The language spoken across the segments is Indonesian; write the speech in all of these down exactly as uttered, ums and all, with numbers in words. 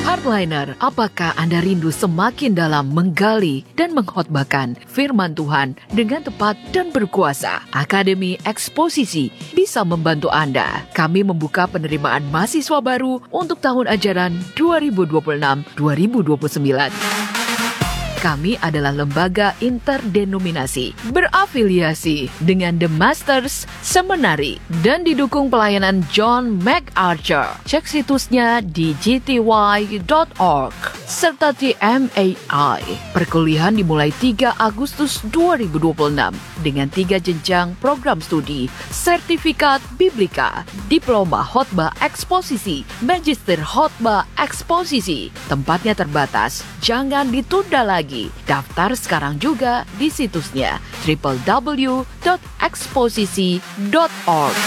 Hardliner, apakah Anda rindu semakin dalam menggali dan mengkhotbahkan firman Tuhan dengan tepat dan berkuasa? Akademi Eksposisi bisa membantu Anda. Kami membuka penerimaan mahasiswa baru untuk tahun ajaran dua ribu dua puluh enam dua ribu dua puluh sembilan. Kami adalah lembaga interdenominasi berafiliasi dengan The Masters Seminary dan didukung pelayanan John MacArthur. Cek situsnya di g t y dot org serta T M A I. Perkuliahan dimulai tiga Agustus dua ribu dua puluh enam dengan tiga jenjang program studi, sertifikat Biblika, diploma khotbah eksposisi, magister khotbah eksposisi. Tempatnya terbatas, jangan ditunda lagi. Daftar sekarang juga di situsnya w w w dot eksposisi dot org.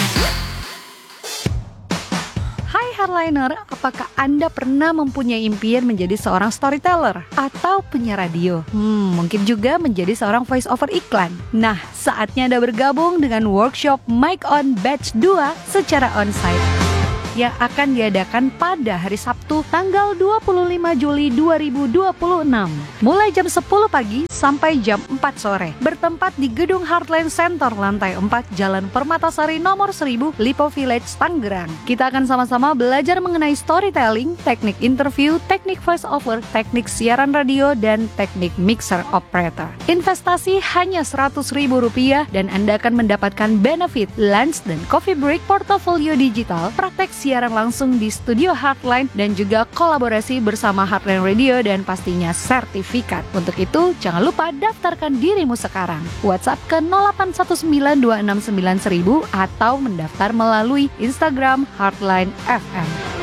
Hai Hardliner, apakah Anda pernah mempunyai impian menjadi seorang storyteller atau penyiar radio? Hmm, mungkin juga menjadi seorang voice over iklan. Nah, saatnya Anda bergabung dengan workshop Mic On Batch dua secara onsite yang akan diadakan pada hari Sabtu tanggal dua puluh lima Juli dua ribu dua puluh enam mulai jam sepuluh pagi sampai jam empat sore, bertempat di Gedung Heartland Center lantai empat Jalan Permatasari nomor seribu, Lipo Village, Tangerang. Kita akan sama-sama belajar mengenai storytelling, teknik interview, teknik voice over, teknik siaran radio, dan teknik mixer operator. Investasi hanya seratus ribu rupiah dan Anda akan mendapatkan benefit lunch dan coffee break, portofolio digital, praktek siaran langsung di studio Heartline, dan juga kolaborasi bersama Heartline Radio dan pastinya sertifikat. Untuk itu, jangan lupa daftarkan dirimu sekarang. WhatsApp ke nol delapan satu sembilan dua enam sembilan seribu atau mendaftar melalui Instagram Heartline F M.